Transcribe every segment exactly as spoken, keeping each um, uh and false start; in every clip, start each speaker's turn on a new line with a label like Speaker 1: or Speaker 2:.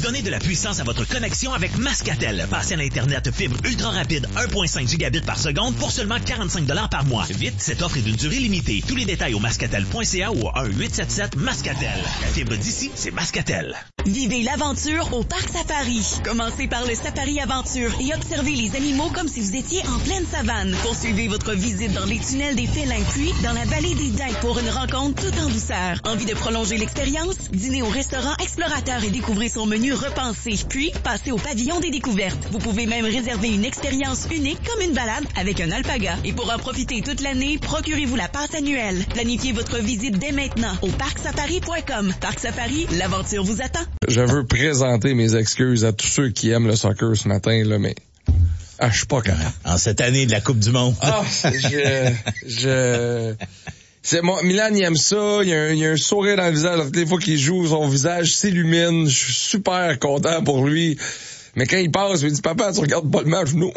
Speaker 1: Donnez de la puissance à votre connexion avec Mascatel. Passez à l'Internet fibre ultra rapide un virgule cinq gigabits par seconde pour seulement quarante-cinq dollars par mois. Vite, cette offre est d'une durée limitée. Tous les détails au mascatel point c a ou au un huit sept sept Mascatel. La fibre d'ici, c'est Mascatel.
Speaker 2: Vivez l'aventure au Parc Safari. Commencez par le Safari Aventure et observez les animaux comme si vous étiez en pleine savane. Poursuivez votre visite dans les tunnels des félins, puis dans la vallée des daims pour une rencontre tout en douceur. Envie de prolonger l'expérience? Dînez au restaurant Explorateur et découvrez son menu repensé. Puis, passez au pavillon des découvertes. Vous pouvez même réserver une expérience unique comme une balade avec un alpaga. Et pour en profiter toute l'année, procurez-vous la passe annuelle. Planifiez votre visite dès maintenant au parc safari point com. Parc Safari, l'aventure vous attend.
Speaker 3: Je veux présenter mes excuses à tous ceux qui aiment le soccer ce matin, là, mais ah, je suis pas capable.
Speaker 4: En cette année de la Coupe du Monde.
Speaker 3: Ah, je... je... C'est moi, Milan, il aime ça, il y a un, il y a un sourire dans le visage. Toutes les fois qu'il joue, son visage s'illumine. Je suis super content pour lui. Mais quand il passe, il me dit, papa, tu regardes pas le match, non.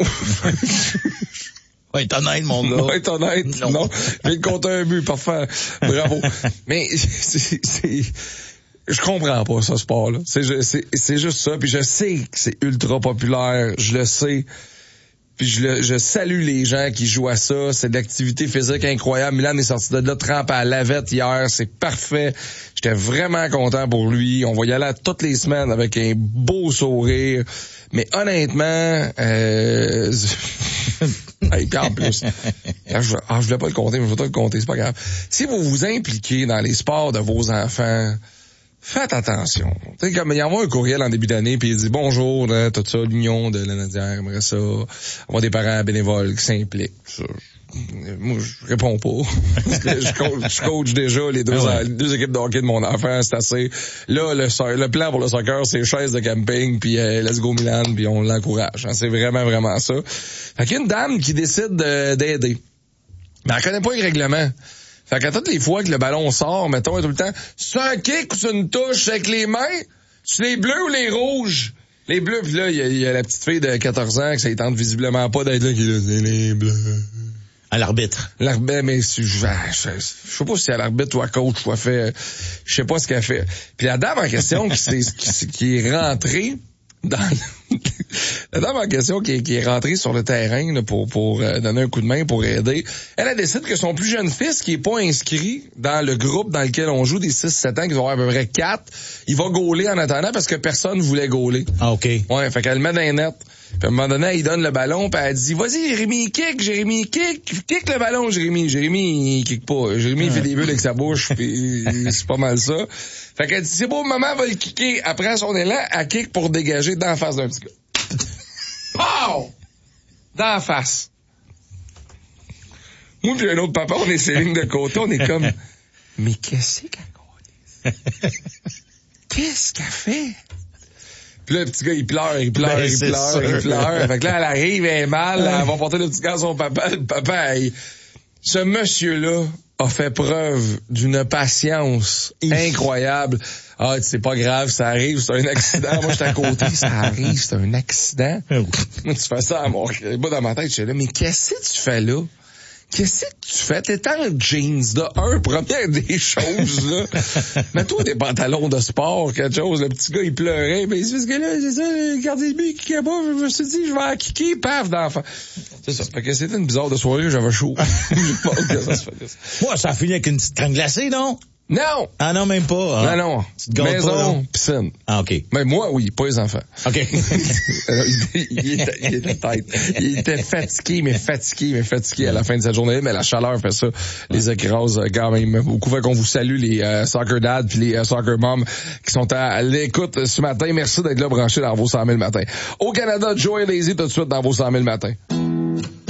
Speaker 4: Ouais, t'es honnête, mon gars.
Speaker 3: Ouais, t'es honnête. Non. non. Je viens de compter un but, parfait. Bravo. Mais c'est, c'est, je comprends pas ce sport-là. C'est, c'est, c'est juste ça. Puis je sais que c'est ultra populaire. Je le sais. Puis je, le, je salue les gens qui jouent à ça. C'est de l'activité physique incroyable. Milan est sorti de là trempe à la lavette hier. C'est parfait. J'étais vraiment content pour lui. On va y aller toutes les semaines avec un beau sourire. Mais honnêtement, euh... hey, puis en plus, ah, je, ah, je voulais pas le compter, mais je vais te le compter, c'est pas grave. Si vous vous impliquez dans les sports de vos enfants, faites attention. Tu sais, comme il envoie un courriel en début d'année, puis il dit bonjour, là, tout ça, l'union de la Nadière, aimerait ça. On voit des parents bénévoles qui s'impliquent. Ça, moi, je réponds pas. je, coach, je coach déjà les deux, ah ouais. les deux équipes de hockey de mon enfant, c'est assez. Là, le, le plan pour le soccer, c'est chaise de camping, puis euh, let's go Milan, puis on l'encourage. Hein, c'est vraiment, vraiment ça. Fait qu'il y a une dame qui décide de, d'aider. Mais elle connaît pas les règlements. Fait qu'à toutes les fois que le ballon sort, mettons, tout le temps, c'est un kick ou c'est une touche avec les mains? C'est les bleus ou les rouges? Les bleus, puis là, il y, y a la petite fille de quatorze ans que ça ne tente visiblement pas d'être là, qui est là, c'est les bleus.
Speaker 4: À l'arbitre.
Speaker 3: L'arbitre, mais je, je, je sais pas si c'est à l'arbitre ou à coach ou à fait, je sais pas ce qu'elle fait. Puis la dame en question qui, qui, qui est rentrée dans la dame en question qui est, qui est rentrée sur le terrain là, pour pour euh, donner un coup de main, pour aider, elle a décidé que son plus jeune fils, qui est pas inscrit dans le groupe dans lequel on joue, des six sept ans, qui vont avoir à peu près quatre, il va gauler en attendant parce que personne voulait gauler.
Speaker 4: Ah, OK.
Speaker 3: Ouais, fait qu'elle le met dans les nets. Puis à un moment donné, il donne le ballon, puis elle dit, vas-y, Jérémy, kick, Jérémy, kick, kick le ballon, Jérémy. Jérémy, il kick pas. Jérémy, il fait des bulles avec sa bouche, puis c'est pas mal ça. Fait qu'elle dit, c'est beau, maman va le kicker. Elle prend son élan, elle kick pour dégager dans la face d'un petit gars. Pow! Dans la face. Moi pis un autre papa, on est ses lignes de côté, on est comme, mais qu'est-ce qu'elle fait? Qu'est-ce qu'elle fait? Puis là, le petit gars, il pleure, il pleure, ben, il pleure, sûr. il pleure. Fait que là, elle arrive, elle est mal, elle va porter le petit gars à son papa. Le papa, il... ce monsieur-là a fait preuve d'une patience incroyable. Ah, c'est pas grave, ça arrive, c'est un accident. Moi, j'étais à côté, ça arrive, c'est un accident. Tu fais ça à mon... Moi, dans ma tête, je suis là, mais qu'est-ce que tu fais là? Qu'est-ce que tu fais? T'es en jeans, de un, première des choses, là. Mets-toi des pantalons de sport, quelque chose. Le petit gars, il pleurait. Ben, c'est parce que là, c'est ça, le gardien de but, il kickait pas. Je me suis dit, je vais en kicker, paf, d'enfant. C'est ça. Fait que c'était une bizarre de soirée, j'avais chaud. Je pense que ça se fait.
Speaker 4: Moi, ça a fini avec une petite crème glacée, non?
Speaker 3: Non!
Speaker 4: Ah non, même pas. Hein?
Speaker 3: Non, non. Maison, piscine.
Speaker 4: Ah, OK.
Speaker 3: Mais moi, oui, pas les enfants.
Speaker 4: OK.
Speaker 3: il, il, était, il était tête. Il était fatigué, mais fatigué, mais fatigué à la fin de cette journée. Mais la chaleur fait ça. Les écrase quand même beaucoup. Fait qu'on vous salue, les euh, soccer dads puis les euh, soccer moms qui sont à l'écoute ce matin. Merci d'être là branchés dans vos cent mille matins. Au Canada, Joey Lazy tout de suite dans vos cent mille matins.